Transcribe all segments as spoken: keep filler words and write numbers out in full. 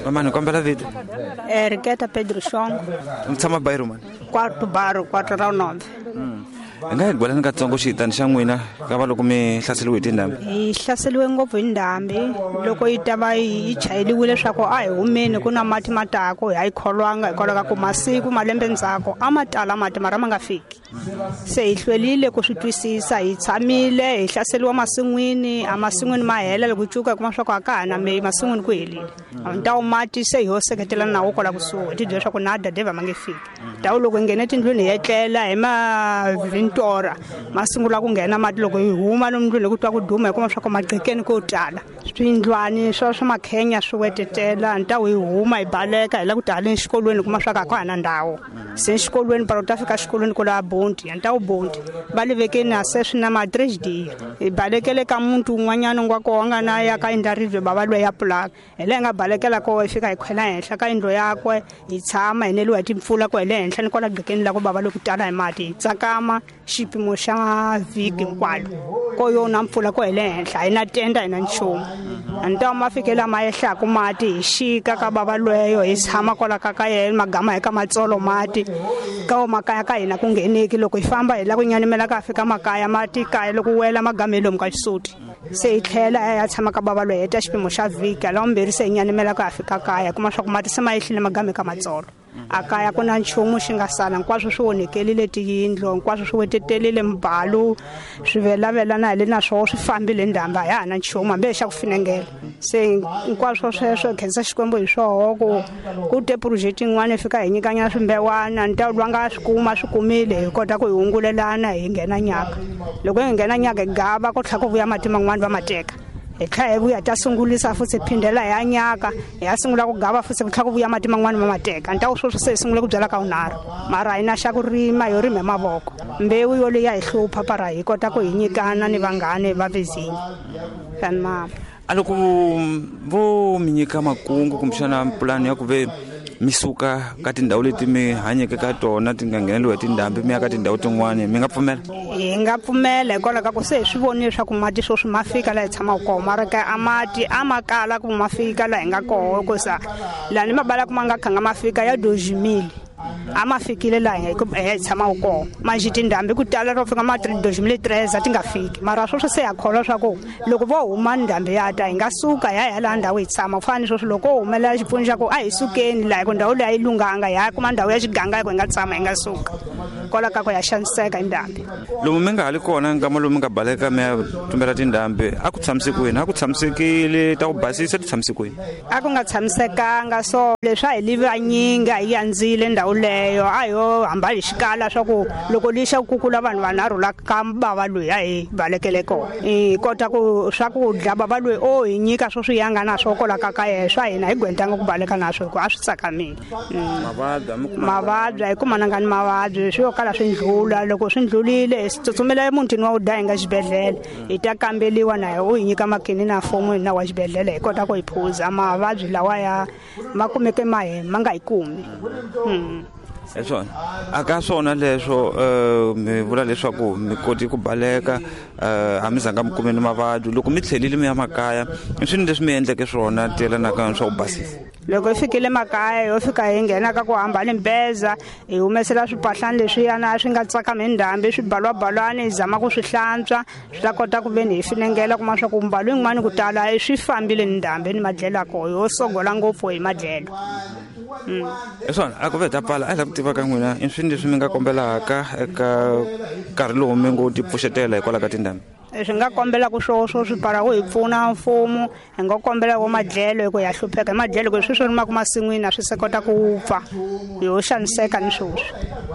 Mama kombela vito. Enriqueta Pedro Shongo. Mtshama Bayro man. Quarto baro, quarto ra nove. Nga ngibona nkatsongo xitani xa n'wina ka va loko mi hlaseliwe hi tindhambi. Hi hlaseliwe ngopfu hi ndhambi loko yi ta va yi chayeliwile leswaku a hi humeni ku na mati matako hi kholwanga hikwalaho ka ku masiku malembe ndzhaku a ma tala mati mara ma nga fiki. Se hi hlwelile ku swi twisisa hi tshamile hi hlaseliwa masin'wini a masin'wini ma hela loko cuka kuma swa ku a ka ha na meyi masin'wini ku helile. Ntawu mati se hi ho seketela nawu kwala kusuhi ti byela swa ku na dadeva ma nge fiki. Ntawu loko hi nghene tindlwini hi etlela hi ma tora masungula ku nghena mati loko hi huma nomndlwini ku twa ku duma hikuma swa ku maqhekeni ko tala swindlwani swa swa makhenya swi wetetela ntawu hi huma hi baleka hi la ku tala exikolweni kuma swa ka ka na ndawu se exikolweni para ta fika exikolweni ku la Bonti ntawu Bonti balivekeni a se swi na ma three d hi balekele ka muntu un'wanyana ngwa ko nga na ya ka indarive baba lwe ya plaka hele nga balekela ko hi fika hi khwela henhla ka indlo yakwe hi tshama hi neliwa hi timpfula ko hele henhla ni kwala gqekeni la ku baba lo ku tala hi mati hi tsakama xipimo xa vhiki hinkwalo ko yona mpfula ko hele henhla hi na tenda hi na nchumu ntawu ma fikela ma yehlaku mati hi xika ka baba lweyo hi tshama kwala ka ka yena magama eka matsolo mati ka makaya ka hina ku ngheneki loko hi famba hi la ku nyanimela ka fika makaya mati kaya loko wela magame lomu ka xisuti se hi tlhela ya tshama ka baba lweyo ta xipimo xa vhiki la vumbirhi se hi nyanimela ka fika kaya kuma swa ku mati se ma yehlile magame ka matsolo akaya ku na nchumu xi nga sala hinkwaswo swi onekelile tiyindlo hinkwaswo swi wetetelile mbalu swi velavelana hi le na swoho swi fambile ndhambi a ya ha na nchumu hambi xa ku finengela se hinkwaswo sweswo hi khensa xikwembu hi swoho ku ku te project yin'wana hi fika hi nyikanya swimbewana ntawu lwa nga swi kuma swi kumile hi kota ku hi hungulelana hi nghena nyaka loko hi nghena nyaka hi gava ku tlha ku vuya mati man'wani va mateka hi tlha hi vuya ta sungulisa futhi phindela hi anyaka hi ya sungula ku gava futhi ku tlha ku vuya mati man'wani ma mateka ntawu sweswo se hi sungule ku byala ka unharhu mara hi na xa ku rima yo rima hi mavoko mbewu yo leyi ya hi hlupha para hi kota ku hi nyikana ni vanghani va vizinyi fani mama a loko vo mi nyika makungu kumbexana pulani ya ku ve mi suka ka tindhawu leti mi hanyeke ka tona ti nga ngheneliwa hi tindhambi mi ya ka tindhawu tin'wana mi nga pfumela hi nga pfumela hikwalaho ka ku se hi swi vonile swa ku mati swo swi ma fika laha hi tshamaka koho mara ka a mati a ma kala ku ma fika laha hi nga koho hikusa laha ni ma balaka ma nga khanga ma fika ya dojimile a ma fikile laha hi tshamaka koho manjhi tindhambi ku tala ro fika ma dojimile treza ti nga fiki mara sweswo se ya kholwa swa ku loko vo huma ndhambi ya ta hi nga suka hi ya hi ya laha ndhawu hi tshama ku fana ni sweswo loko ho humelela xipfuni xa ku a hi sukeni laha ku ndhawu leyi a yi lunghanga hi ya kuma ndhawu ya xiganga ku hi nga tshama hi nga suka kwala ka ku ya xaniseka hi ndhambi lomu mi nga hali kona nkama lomu mi nga baleka mi ya tumbela tindhambi a ku tshamisekweni a ku tshamisekile ta ku basisa ti tshamisekweni a ku nga tshamisekanga so leswi a hi livi anyinga hi yandzile ndhawu leyo a yo hamba hi xikala swa ku loko lixa ku kukula vanhu vanharhu la ka bava loyi a hi balekele kona hi kota ku swakudya bava loyi o hi nyika swo swi yanga na swo kola ka ka yena swa hina hi gwentanga ku baleka na swo ku a swi tsakamile mavabyi hi kumananga ni mavabyi swi yo kala swi ndlula loko swi ndlulile hi tsutsumela emutini wa ku dya hi nga xibedhlele hi ta kambeliwa na hi u hi nyika makhini na fomo hi na wa xibedhlele hi kota ku hi phuza mavabyi lawa ya ma kumeke ma ma nga hi kumi swona a ka swona leswo mi vula leswaku mi koti ku baleka a mi zanga mi kumeni mavabyi loko mi tlhelile mi ya makaya i swilo leswi mi endleke swona teyelanaka swa ku basisa loko hi fikile makaya yo fika hi nghena ka ku hambana mbeza hi humesela swipahlani leswiyana swi nga tsakami ndhambi swi balwabalwana hi zama ku swi hlantswa swi ta kota ku veni hi finengela kuma swa ku mbalo yin'wana ku tala swi fambile ni ndhambi ni madlelo ako yo sogola ngopfu hi madlelo swona a ku veta pala a hi la ku tiva ka n'wina i swilo leswi mi nga kombelaka eka nkarhi lowu mi ngo ti pfuxetela hikwalaho ka tindhambi swi nga kombela ku swo swo swi para ku hi pfuna mfumo hi nga kombela ku madlelo hi ku ya hlupheka hi madlelo ku swi swi rimaka masin'wini a swi se kota ku pfa hi ho xaniseka ni swoswi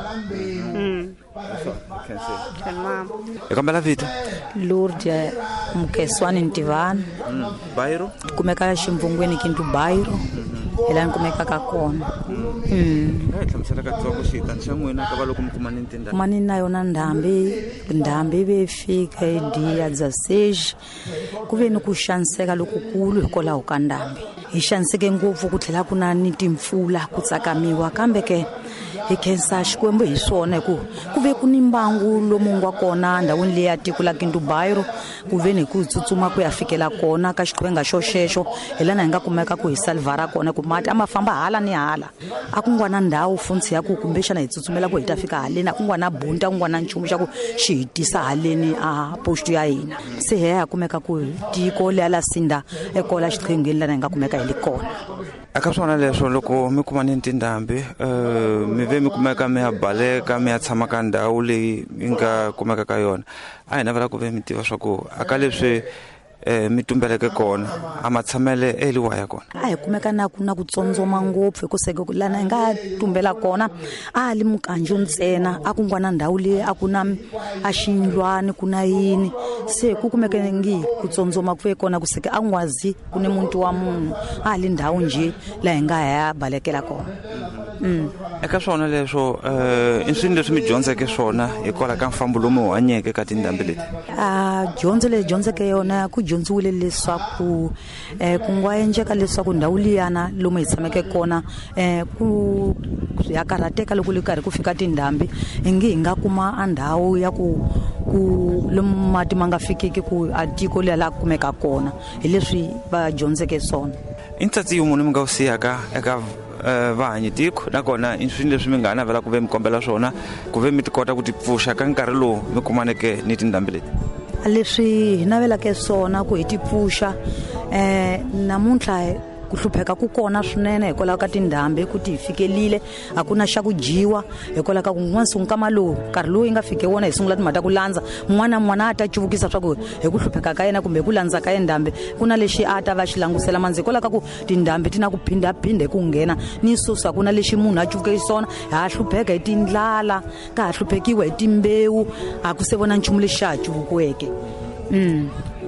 hi kombela vito Lourdes Mukeswani Ntivana Bayro kumeka ximvungwini kintu Bayro ela ni kumeka ka kona mm eh hlamusela ka tsongo xitani xa n'wina ka va loko mi kuma ni tindhambi mani na yona ndhambi ndhambi ve fika hi dia dzaseji ku ve ni ku xaniseka lokukulu hikwalaho ka ndhambi hi xaniseke ngopfu ku tlhela ku na ni timpfula ku tsakamiwa kambe ke hi khensa Xikwembu hi swona ku ku ve ku ni mbangu lomu nga kona ndhawini leyi ya tiko la Kintubayiro ku ve ni ku tsutsuma ku ya fikela kona ka xiqwenga xo xexo hi lana hi nga kumeka ku hi salvara kona ku mati a ma famba hala ni hala a ku ngwana ndhawu funtsi ya ku kumbexana hi tsutsumela ku hi ta fika haleni a ku ngwana bunta ku ngwana nchumu xa ku xi hi tisa haleni a post ya hina se he ha kumeka ku tiko le ala sinda ekola xiqhengeni lana hi nga kumeka hi le kona aka swona leswo loko mi kuma ni tindhambi eh mi ve mi kumeka mi ya baleka mi ya tshama ka ndhawu leyi yi nga kumeka ka yona a hi navela ku ve mi tiva swa ku aka leswi eh mi tumbeleke kona a matshamele eliwa ya kona a hi kumeka na ku na ku tsondzoma ngopfu ku seke ku lana hi nga tumbela kona a li mukanjo ntsena a ku ngwana ndhawu leyi a ku na a xindlwani ku na yini se ku kumeka ngi ku tsondzoma ku ve kona ku seke a ngwazi ku ni muntu wa munhu a li ndhawu nje la hi nga ya balekela kona mm eka swona leswo eh inswini leswi mi dyondzeke swona hikola ka mfambo lomu hanyeke ka tindhambi leti a dyondzo le dyondzeke yona ku dyondziwile leswaku eh ku nga endleka leswaku ndhawu liyana lomu hi tshameke kona eh ku ya karateka loko le karhi ku fika tindhambi ingi hi nga kuma a ndhawu ya ku ku lomu mati ma nga fikiki ku a tiko le la kumeka kona hi leswi va dyondzeke swona intsatsi yin'wana mi nga usiyaka eka eh vahanyi tiko nakona inswini leswi mi nga navela ku ve mi kombela swona ku ve mi ti kota ku ti pfuxa ka nkarhi lowu mi kumaneke ni tindhambi leti leswi hi navelaka swona ku hi ti pfuxa eh namuntlha ku hlupheka ku kona swinene hikwalaho ka tindhambi ku ti fikelile a ku na xa ku jiwa hikwalaho ka ku n'wansi nkama lowu nkarhi lowu yi nga fike wona hi sungula timhaka ta ku landza n'wana n'wana a ta cuvukisa swa ku hi ku hlupheka ka yena kumbe hi ku landza ka yena ndhambi ku na lexi a ta va xi langusela mandzi hikwalaho ka ku tindhambi ti na ku phindaphinda hi ku nghena ni susa ku na lexi munhu a cuvuke xiswona ha hlupheka hi tindlala ka ha hluphekiwa hi timbewu a ku se vona nchumu lexi xa ha cuvukiweke mm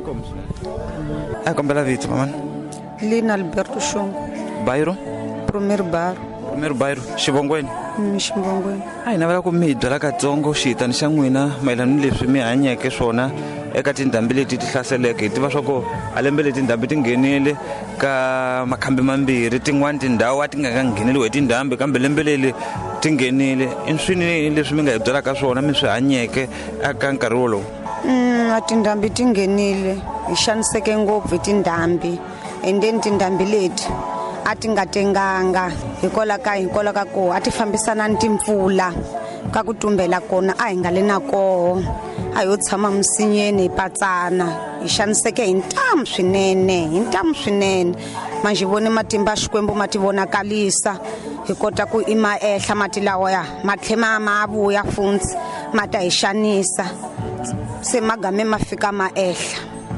a kombela vito mamani Lina Alberto Shungu Bayiro Premier Bar Premier Bayiro xivongweni Xivongweni a hi navela ku mi byela katsongo xitani xa n'wina mayelana ni leswi mi hanyeke swona eka tindhambi leti ti hlaseleke hi tiva swa ku alembe leti tindhambi ti nghenile ka makhambi mambirhi tin'wana tindhawu a ti nga nga ngheneliwe hi tindhambi kambe lembe leli ti nghenile inswini leswi mi nga hi byelaka swona mi swi hanyeke eka nkarhi wolowo mm a tindhambi ti nghenile hi xaniseke ngopfu hi tindhambi and then tindhambi leti a ti nga tenganga hikola ka hikola ka ko a ti fambisana ni timpfula ka ku tumbela kona a hi nga le na koho a yo tshama msinyeni patsana hi xaniseke hi ntamu swinene hi ntamu swinene manje vone matimba Xikwembu ma ti vonakalisa hi kota ku i ma ehla mati lawa ya matlhema ma vuya funtsi mata hi xanisa se magame ma fika ma ehla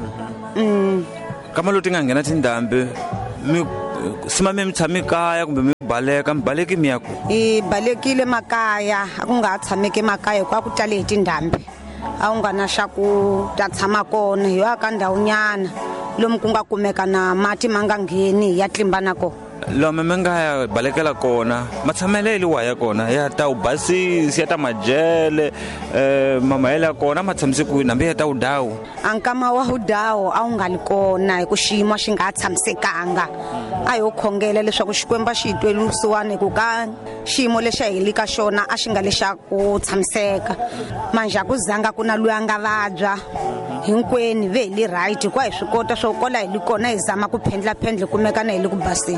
mm kama lo tinga nghena tindhambi mi sima mi tshame kaya kumbe mi baleka mi baleki mi ya ku hi balekile makaya a ku nga tshameke makaya kwa ku tale hi tindhambi a ku nga na xa ku ta tshama kona hi ya ka ndhawu nyana lomu ku nga kumeka na mati ma nga ngheni ya tlimbana ko lome mi nga ya balekela kona matshameleli wa ya kona ya ta u basisi ya ta majele eh mamayela kona matshamisi ku nambe ya ta u dawu ankama wa hudawo a u nga li kona hi ku xiyimo xi nga tshamisekanga a yo khongela leswaku Xikwembu xi twelusiwane ku ka xiyimo lexi hi lika xona a xi nga lexa ku tshamiseka manje a ku zanga ku na luya nga vabya hinkweni ve li right kwa hi swi kota swo kola hi likona hi zama ku phendla phendle kumeka na hi le ku baseni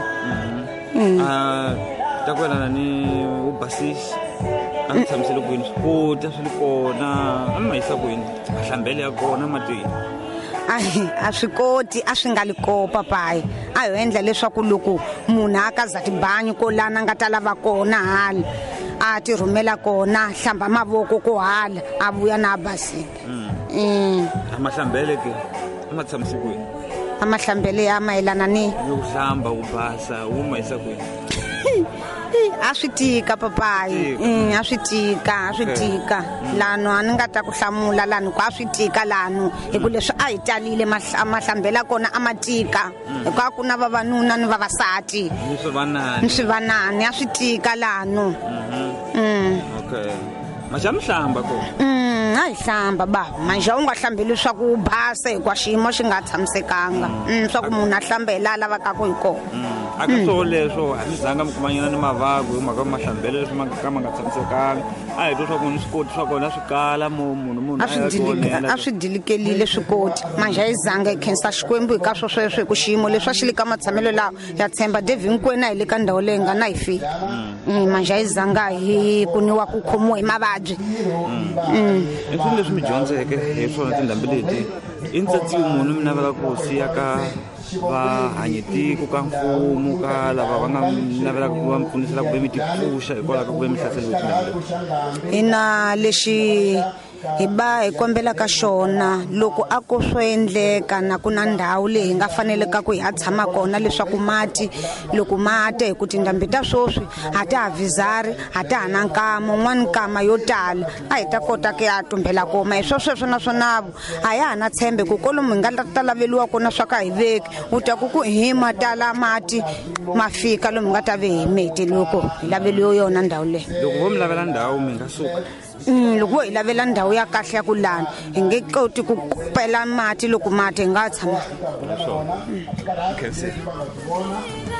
ah ta kwelana ni u basisi a ni tshamisele ku yini swikota swi kona a mi mayisa ku yini mahlambele ya kona matini ai a swi koti a swi nga li ko papai a yo endla leswaku loko munhu a ka za tibanyi ko lana nga ta lava kona hala a ti rhumela kona hlamba mavoko ko hala a vuya na baseke mm amahlambele ke amatshamisi ku yini amahlambele ya mayelana ni yo hlamba u basa u mayisa ku yini a swi tika papai a swi tika a swi tika lano a ni nga ta ku hlamula lani ku a swi tika lano hi ku leswi a hi talile mahlambela kona a matika hikuva ku na vavanuna ni vavasati ni swivanani ni swivanani a swi tika lano mm okay maxa mi hlamba ko mm a hi hlamba ba manje u nga hlambeli leswaku u basa hikuva xiyimo xi nga tshamisekanga mm swa ku munhu a hlambela lavaka ku hi kona aka swo leswo a mi zanga mi kumanyana ni mavagu maka mahlambelo leswi ma ka ma nga tshamisekanga a hi to swa ku ni swikoti swa kona swi kala munhu munhu a swi a swi dilikelile swikoti manje a yi zanga hi khensa Xikwembu hi ka swo sweswo hi ku xiyimo leswi a xi le ka matshamelo lawa ya tshemba David Nkwena hi le ka ndhawu leyi nga na hi fika manje a yi zanga hi kuniwa ku khomiwa hi mavabyi i swilo leswi mi dyondzeke hi swona tindhambi leti i ntsatsi munhu mi navela ku siya ka va hanyetiko ka mfumo ka lava va nga navelaka ku va mi pfunisela ku ve mi tipfuxa hikwalaho ka ku ve mi hlaseriwe tindhambi ina lexi hi ba hi kombela ka xona loko a ko swo endleka na ku na ndhawu leyi nga faneleka ku hi ya tshama kona leswaku mati loko mati hi ku tindhambi ta swoswi a ta avizari a ta hana nkama un'wana nkama yo tala a hi ta kota ku ya tumbela koma hi swo sweswo na swonavo a ya hana tshembe ku kolomu hi nga ta laveliwa kona swa ka hi veki u ta ku ku hi matala mati ma fika lomu nga ta ve hi meti loko hi laveliwe yona ndhawu leyi loko vo mi lavela ndhawu mi nga suka Mm loko hi lavela ndhawu ya kahle ya ku lana hi nge koti ku pela mati loko mati hi nga tshama swona okay